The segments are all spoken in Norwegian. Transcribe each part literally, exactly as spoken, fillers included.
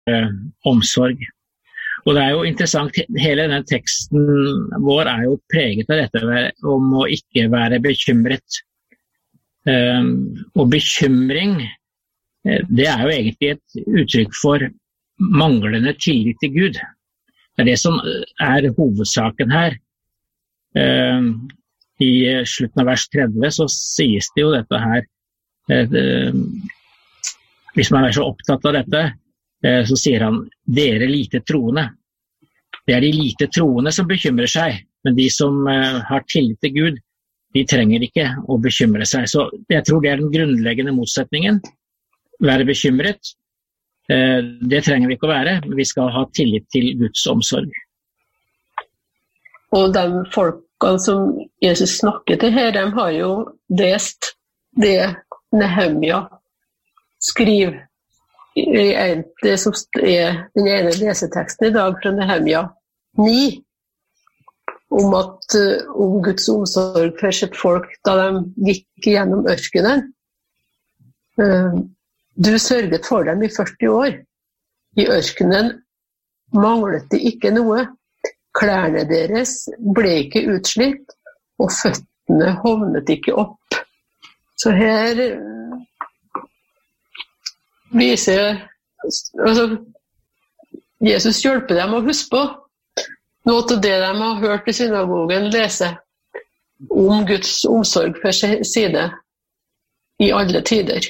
eh, omsorg. Og det er jo interessant, hele denne teksten vår er jo preget av dette om å ikke være bekymret. Eh, og bekymring, eh, det er jo egentlig et uttrykk for manglende tillit til Gud. Det er det som er hovedsaken her. Eh, I slutten av vers tretti så sies det jo dette her, eh, hvis man er så opptatt av dette, eh, så sier han, dere lite troende. Det er de lite troende som bekymrer seg, men de som eh, har tillit til Gud, de trenger ikke å bekymre seg. Så jeg tror det er den grunnleggende motsetningen. Være bekymret, eh, det trenger vi ikke å være, men vi skal ha tillit til Guds omsorg. Og de folkene som Jesus snakker til her, de har jo lest det Nehemia skriver i en, det som er den ene leseteksten i dag fra Nehemia ni, om, at, om Guds omsorg for sitt folk da de gikk gjennom ørkenen. Du sørget for dem i førti år. I ørkenen manglet de ikke noe. Klærne deres ble ikke utslitt, og føttene hovnet ikke opp. Så her viser altså, Jesus hjelper dem å huske på noe av det de har hørt i synagogen lese om Guds omsorg for sine i alle tider.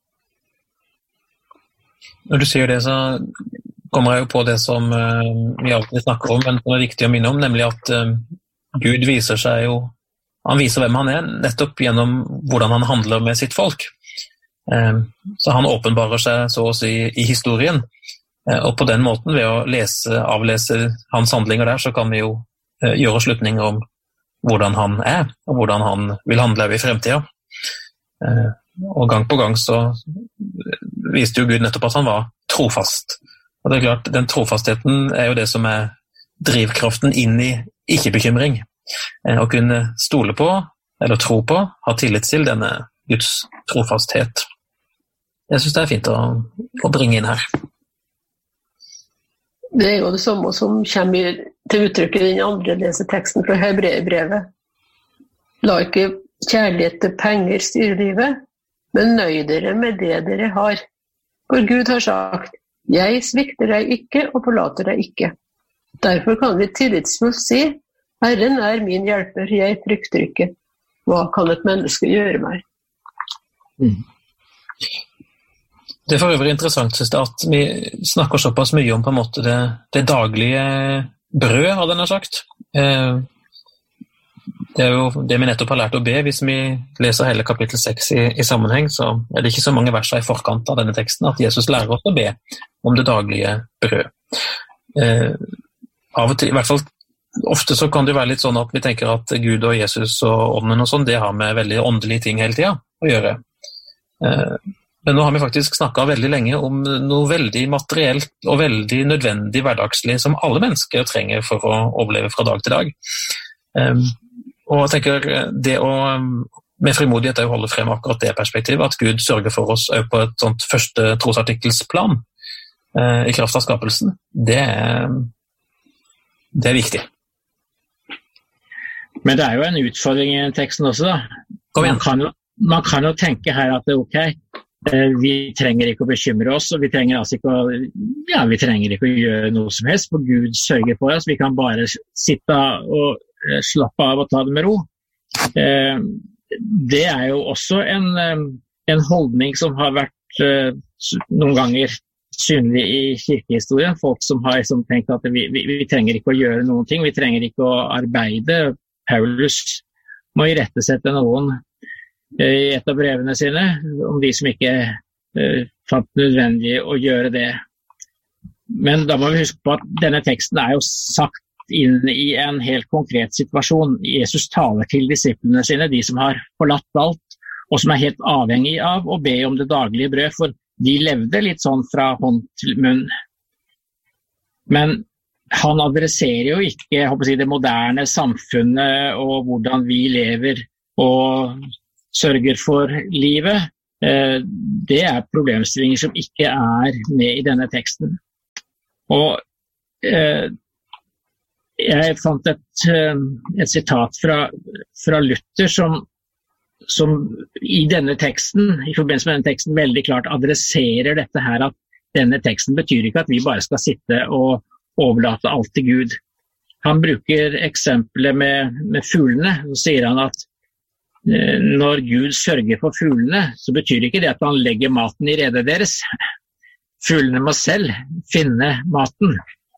Når du sier det, så kommer jeg jo på det som uh, vi alltid snakker om, men som er viktig å minne om, nemlig at uh, Gud viser seg jo, han viser hvem han er, nettopp gjennom hvordan han handler med sitt folk. Uh, så han åpenbarer seg så å si i historien, uh, og på den måten ved å lese, avlese hans handlinger der, så kan vi jo uh, gjøre slutninger om hvordan han er, og hvordan han vil handle i fremtiden. Uh, og gang på gang så viste jo Gud nettopp at han var trofast. Og det er klart, den trofastheten er jo det som er drivkraften inn i ikke-bekymring. Å kunne stole på, eller tro på, ha tillit til denne Guds trofasthet. Jeg synes det er fint å, å bringe inn her. Det er jo det samme som kommer til uttrykk i den andre leseteksten fra Hebreerbrevet. La ikke kjærlighet til penger styre livet, men nøy dere med det dere har. For Gud har sagt, jeg svikter deg ikke og forlater deg ikke. Derfor kan vi tillitsfullt si, Herren er min hjelper, jeg frykter ikke. Hva kan et menneske gjøre meg? Mm. Det er for øvrig interessant, synes jeg, at vi snakker såpass mye om på en måte det, det daglige brød, hadde jeg sagt. Eh, Det er jo det vi nettopp har lært å be. Hvis vi leser hele kapittel seks i, i sammenheng, så er det ikke så mange verser i forkant av denne teksten at Jesus lærer oss å be om det daglige brød. Eh, av og til, i hvert fall ofte så kan det være litt sånn at vi tenker at Gud og Jesus og ånden og sånn, det har med veldig åndelige ting hele tiden å gjøre. Eh, men nå har vi faktisk snakket veldig lenge om noe veldig materielt og veldig nødvendig hverdagslig som alle mennesker trenger for å overleve fra dag til dag. Eh, Og jeg tenker det å med frimodighet er å holde frem akkurat det perspektivet, at Gud sørger for oss på et sånt første trosartikkelsplan eh, i kraft av skapelsen, det er, det er viktig. Men det er jo en utfordring i teksten også da. Kom igjen. Man kan jo, man kan jo tenke her at det er ok, eh, vi trenger ikke å bekymre oss, og vi trenger altså ikke å, ja, vi trenger ikke å gjøre noe som helst, for Gud sørger for oss, vi kan bare sitte og slappe av og ta det med ro. Eh, det er jo også en, en holdning som har vært eh, noen ganger synlig i kirkehistorien. Folk som har liksom tenkt at vi, vi, vi trenger ikke å gjøre noen ting, vi trenger ikke å arbeide. Paulus må irettesette noen eh, i et av brevene sine om de som ikke eh, fant nødvendig å gjøre det. Men da må vi huske på at denne teksten er jo sagt inn i en helt konkret situasjon. Jesus taler til disiplene sine, de som har forlatt alt, og som er helt avhengig av å be om det daglige brød, for de levde litt sånn fra hånd til munn. Men han adresserer jo ikke, jeg håper å si, det moderne samfunnet og hvordan vi lever og sørger for livet. Det er problemstillinger som ikke er med i denne teksten. Og eh, jeg fant et, et sitat fra, fra Luther som, som i denne teksten, i forbindelse med denne teksten, veldig klart adresserer dette her, at denne teksten betyr ikke at vi bare skal sitte og overlate alt til Gud. Han bruker eksempelet med, med fuglene, så sier han at eh, når Gud sørger for fuglene, så betyr ikke det at han legger maten i redet deres. Fuglene må selv finne maten.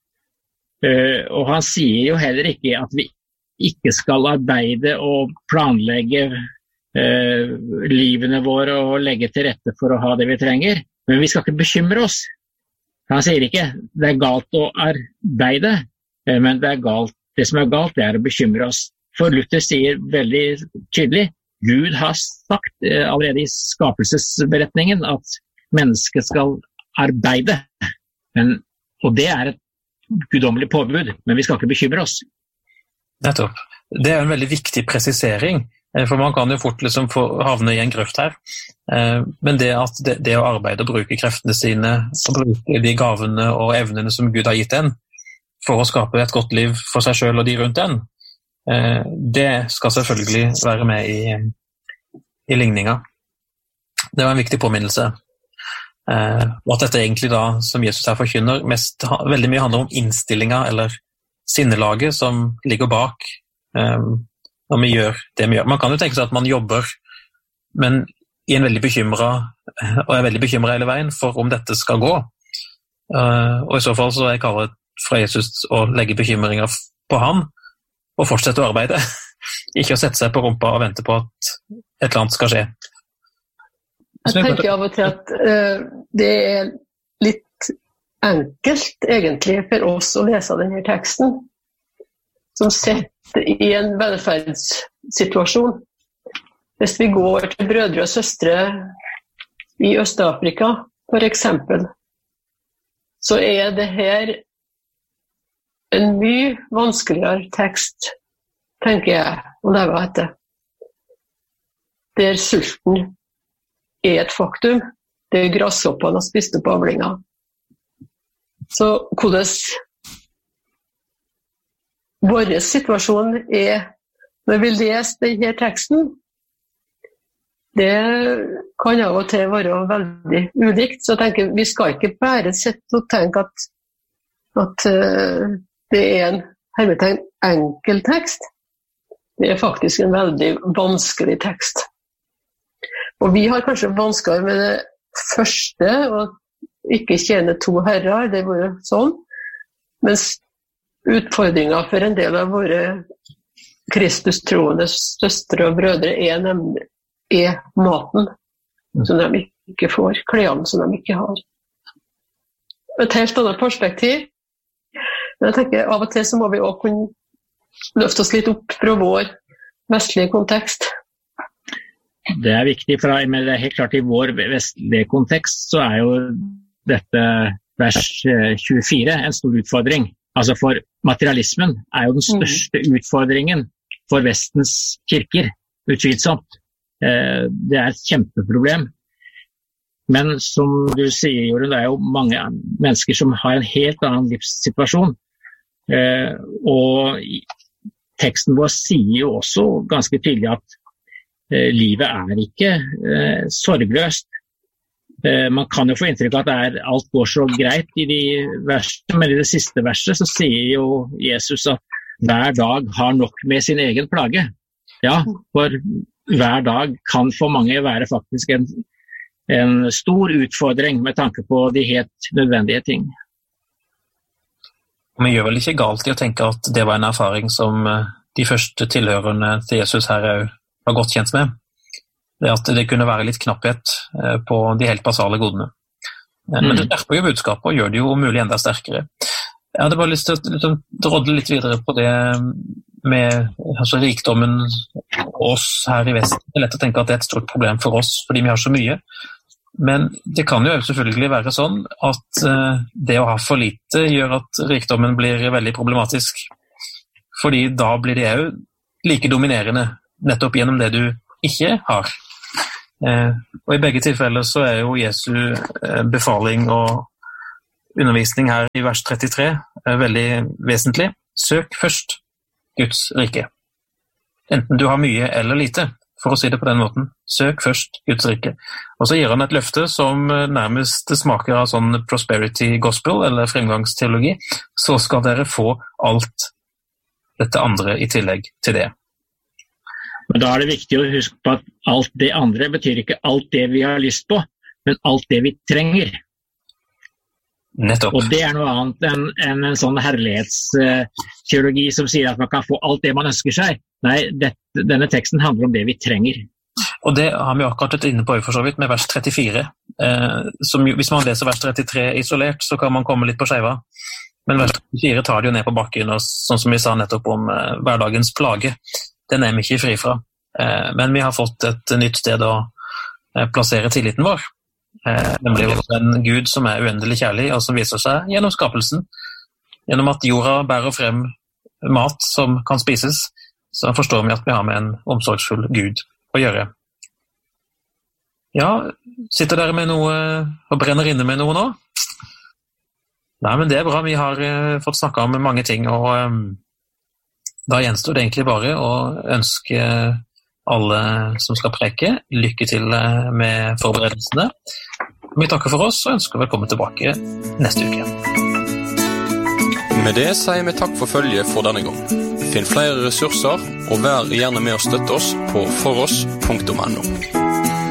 Uh, og han sier jo heller ikke at vi ikke skal arbeide og planlegge uh, livene våre og legge til rette for å ha det vi trenger, men vi skal ikke bekymre oss. Han sier ikke det er galt å arbeide, uh, men det, er galt, det som er galt det er å bekymre oss. For Luther sier veldig tydelig, Gud har sagt uh, allerede i skapelsesberetningen at mennesket skal arbeide, men, og det er et guddommelig påbud, men vi skal ikke bekymre oss. Nettopp. Det er en veldig viktig presisering, for man kan jo fort liksom få havne i en grøft her. Men det at det, det å arbeide og bruke kreftene sine, og bruke de gavene og evnene som Gud har gitt en, for å skape et godt liv for seg selv og de rundt en, det skal selvfølgelig være med i, i ligninga. Det var en viktig påminnelse. Uh, og at dette egentlig da, som Jesus her forkynner, mest, ha, veldig mye handler om innstillinga eller sinnelaget som ligger bak um, når vi gjør det vi gjør. Man kan jo tenke seg at man jobber, men i en veldig bekymret, og er veldig bekymret hele veien for om dette skal gå. Uh, og i så fall så er jeg kallet fra Jesus å legge bekymringer på ham og fortsette å arbeide. Ikke å sette seg på rumpa og vente på at et eller annet skal skje. Jeg tenker av og til at uh, det er litt enkelt egentlig for oss å lese denne teksten, som sitter i en velferdssituasjon. Hvis vi går til brødre og søstre i Øst-Afrika, for eksempel, så er det her en mye vanskeligere tekst, tenker jeg, å leve etter. Der sulten er et faktum. Det er grasshoppene og spiste på avlinga. Så hvordan vår situasjon er når vi leser denne teksten, det kan av og til være veldig ulikt. Så jeg tenker, vi skal ikke bare sitte og tenke at, at uh, det er en hermetegn enkel tekst. Det er faktisk en veldig vanskelig tekst. Og vi har kanskje vanskelig med det første, og ikke tjene to herrer, det var jo sånn. Mens utfordringen for en del av våre Kristus-troende søstre og brødre er, nemlig, er maten som de ikke får, klærne som de ikke har. Et helt annet perspektiv. Men jeg tenker, av og til så må vi også kunne løfte oss litt opp fra vår vestlige kontekst. Det er viktig, for men det er helt klart i vår vestlige kontekst så er jo dette vers tjuefire en stor utfordring. Altså for materialismen er jo den største utfordringen for vestens kirker, utvilsomt. Det er et kjempeproblem. Men som du sier, Jorunn, det er jo mange mennesker som har en helt annen livssituasjon. Og teksten vår sier jo også ganske tydelig at livet er ikke eh, sorgløst. Eh, man kan jo få inntrykk av at det er, alt går så greit i de versene, men i det siste verset så sier jo Jesus at hver dag har nok med sin egen plage. Ja, for hver dag kan for mange være faktisk en, en stor utfordring med tanke på de helt nødvendige ting. Vi gjør vel ikke galt i å tenke at det var en erfaring som de første tilhørende til Jesus her er var godt kjent med, det at det kunne være litt knapphet på de helt basale godene. Men det skjerper jo budskapet og gjør det jo om mulig enda sterkere. Jeg hadde bare lyst til å liksom, drodle litt videre på det med altså, rikdommen oss her i Vesten. Det er lett å tenke at det er et stort problem for oss, fordi vi har så mye. Men det kan jo selvfølgelig være sånn at det å ha for lite gjør at rikdommen blir veldig problematisk. Fordi da blir det jo like dominerende nettopp gjennom det du ikke har. Eh, og i begge tilfeller så er jo Jesu eh, befaling å, undervisning her i vers trettitre er veldig vesentlig. Søk først Guds rike. Enten du har mye eller lite, for å si det på den måten. Søk først Guds rike. Og så gir han et løfte som nærmest smaker av sånn prosperity gospel, eller fremgangsteologi. Så skal dere få alt dette andre i tillegg til det. Men da er det viktig å huske på at alt det andre betyr ikke alt det vi har lyst på, men alt det vi trenger. Nettopp. Og det er noe annet enn, enn en sånn herlighetsteologi som sier at man kan få alt det man ønsker seg. Nei, det, denne teksten handler om det vi trenger. Og det har vi akkurat vært inne på for så vidt med vers trettifire. Eh, som, hvis man leser vers trettitre isolert, så kan man komme litt på skeiva. Men vers trettifire tar det jo ned på bakken, og sånn som vi sa nettopp om eh, hverdagens plage. Den er vi ikke fri fra. Eh, men vi har fått et nytt sted å eh, plassere tilliten vår. Eh, nemlig en Gud som er uendelig kjærlig, og som viser seg gjennom skapelsen. Gjennom at jorda bærer frem mat som kan spises, så forstår vi at vi har med en omsorgsfull Gud å gjøre. Ja, sitter dere med noe og brenner inne med noe nå? Nei, men det er bra. Vi har uh, fått snakket om mange ting, og um, da gjenstår det egentlig bare å ønske alle som skal preke lykke til uh, med forberedelsene. Vi takker for oss og ønsker velkommen tilbake neste uke. Med det sier vi takk for følge for denne gang. Finn flere ressurser og vær gjerne med å støtte oss på foross punktum no.